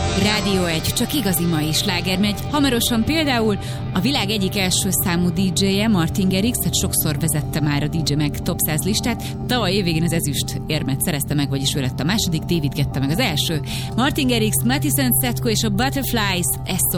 Rádió 1, csak igazi mai sláger megy. Hamarosan például a világ egyik első számú DJ-je, Martin Garrix, sokszor vezette már a DJ Mag Top 100 listát. Tavaly évvégén az ezüst érmet szerezte meg, vagyis ő lett a második, David Guetta meg az első. Martin Garrix, Mathison Setko és a Butterflies, ezt